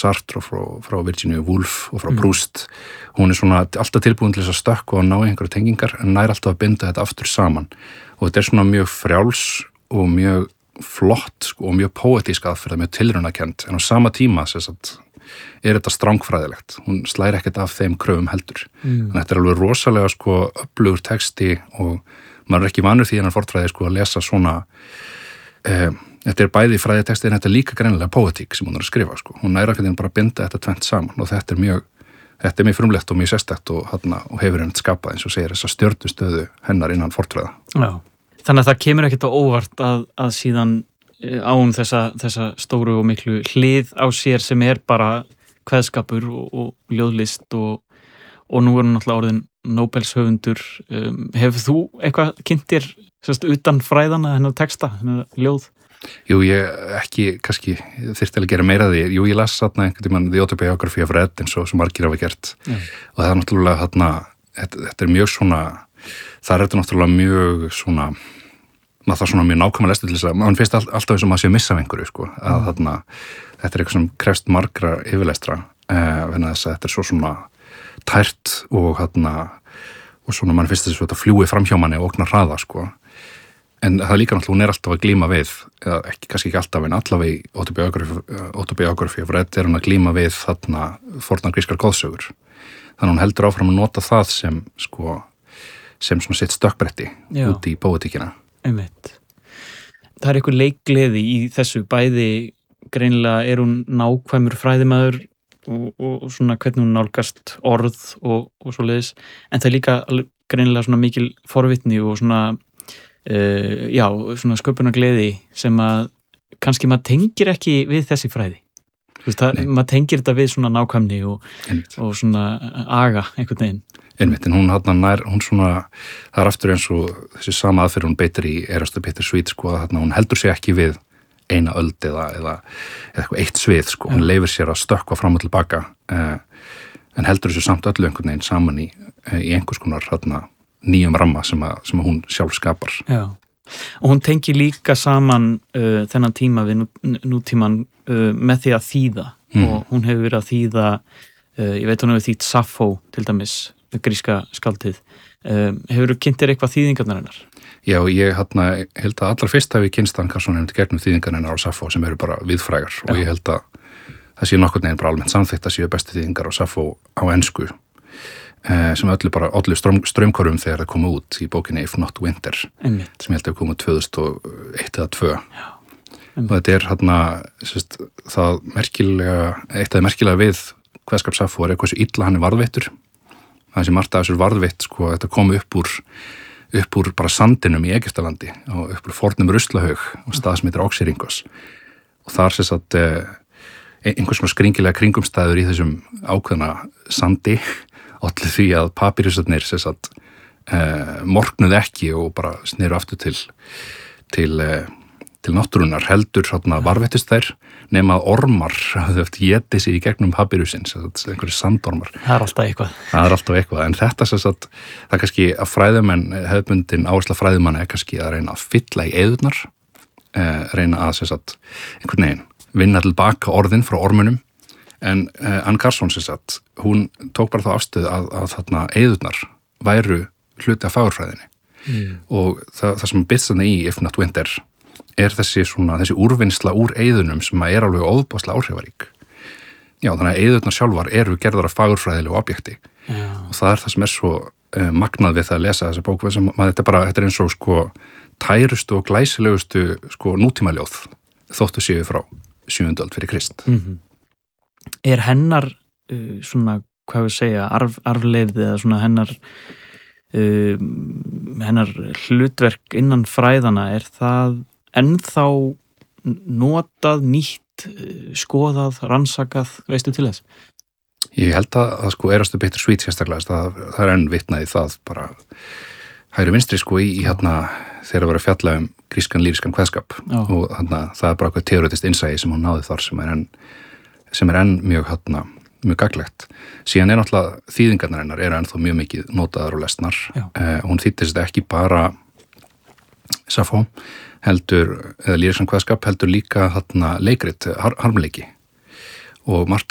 Sartre og frá Virginia Woolf og frá Proust. Hún svona alltaf tilbúin til þess að stökkva og ná einhverja tengingar en nær alltaf að binda þetta aftur saman. Og þetta svona mjög frjáls og mjög flott sko, og mjög póetísk aðferð, mjög tilraunakent, en á sama tíma þetta strangfræðilegt. Hún slær ekkert af þeim kröfum heldur. Þannig þetta alveg rosalega sko öflugur texti og maður ekki vanur því hennar fornfræði sko að lesa svona þetta bæði fræðiteksti en þetta líka greinilega póetík sem hún að skrifa sko. Hún næra hvernig bara að binda þetta tvennt saman og þetta er mjög frumlegt og mjög sérstakt og hefur henni skapað eins og segir þessa stjörnustöðu hennar innan fornfræða. Já. Þannig að það kemur ekkert á óvart að síðan án þessa stóru og miklu hlið á sér sem bara kveðskapur og ljóðlist og nú hún náttúrulega orðin Nóbelshöfundur. Hefur þú eitthvað kynnt þér utan fræðana hennar texta, hennar ljóð? Jú, ég ekki, kannski þyrfti að gera meira því. Jú, ég las þarna einhvern tímann The Autobiography of Red eins og margir hafa gert. Og það náttúrulega þarna, þetta mjög svona, það þetta náttúrulega mjög svona, maður það svona mjög nákvæmlega lestu til þess að, maður finnst alltaf eins og maður sé að missa af einhverju, sko, að þarna, þetta eitthvað sem krefst margra yfirlestra, vegna þess að þetta svo svona tært og svona mann finnst þess að þetta fljúi framhjá manni og ógnar hraða, sko. En það líka náttúrulega, hún alltaf að glíma við, eða kannski ekki alltaf, en allavega í Autobiography of Red hún að glíma við þarna fornar grískar goðsögur. Þannig hún heldur áfram að nota það sem svona sitt stökkbretti út í póetíkina. Einmitt. Það eitthvað leikgleði í þessu, bæði greinilega hún nákvæmur fræðimaður og svona hvernig hún nálgast orð og svoleiðis, en það líka greinilega svona mikil forvitni og svona svona sköpunargleði sem að kannski maður tengir ekki við þessi fræði. Maður tengir þetta við svona nákvæmni og svona aga einhvern veginn. Einmitt, en hún svona, það aftur eins og þessi sama aðferð hún beitir í Erastu Bittersweet, sko, að hún heldur sig ekki við eina öld eða eitthvað eitt svið, sko, hún leifir sér að stökkva fram og tilbaka, en heldur þessu samt öllu einhvern veginn saman í einhvers konar nýjum ramma sem hún sjálf skapar. Já, og hún tengir líka saman þennan tíma við nútíman með því að þýða og hún hefur verið að þýða, ég veit hún hefur þýtt Saffó til dæmis, gríska skáldið. Hefur þú kynnt þér eitthvað þýðingarnar hennar? Já, ég held að allar fyrst hafi kynst hann Carson hefði gegnum þýðingarnar hennar á Saffó sem eru bara viðfrægar og ég held að það sé nokkurn veginn bara almennt samþykkt að séu bestu þýðingar á Saffó á ensku sem öllu bara ollu straumkvörum þegar það komu út í bókinni If Not Winter sem ég held að komu 2001 eða 2002 og þetta það merkilega, eitt af það merkilega við kveðskap Saffó hversu illa hann varðveittur. Það sem margt af þessur varðveitt, sko, þetta kom upp úr bara sandinum í Egyptalandi og upp úr fornum ruslahaug og stað sem heitir Oxyrhynchos og þar einhvers svona skringilega kringumstæður í þessum ákveðna sandi olli því að papírusarnir morgnuð ekki og bara sneru aftur til náttúrunnar heldur varðveittust þær nema að ormar hafði étið sig í gegnum papírusinn, einhverju sandormar. Það alltaf eitthvað. Það alltaf eitthvað, en þetta það kannski að fræðumenn, hefðbundin áhersla fræðumanna kannski að reyna að fylla í eyðurnar, reyna að einhvern veginn vinna tilbaka orðin frá ormunum, en Anne Carson hún tók bara þá afstöðu að þarna eyðurnar væru hluti af fagurfræðinni og það sem byrst þarna í If Not Winter þessi úrvinnsla úr eyðunum sem alveg óðbáslega áhrifarík. Já, þannig að eyðurnar sjálfar eru gerðar af fagurfræðilegu objekti og það það sem svo magnað við það að lesa þessa bók þetta eins og sko tærustu og glæsilegustu sko nútímaljóð þóttu séu frá 7. öld fyrir Krist. Hennar svona, hvað við segja, arfleifði eða svona hennar hlutverk innan fræðana, það ennþá notað, nýtt, skoðað, rannsakað, veistu til þess? Ég held að sko Erastu Bittersweet sérstaklega, það enn vitnaði það bara hægri vinstri sko í þegar var að fjalla grískan lýriskan kveðskap og það bara eitthvað teoretist innsæi sem hún náði þar sem enn mjög gagnlegt. Síðan náttúrulega þýðingarnar hennar ennþá mjög mikið notaðar og lesnar. Hún þýddist ekki bara Saffó heldur, eða lýriskan kveðskap heldur líka leikrit, harmleiki og margt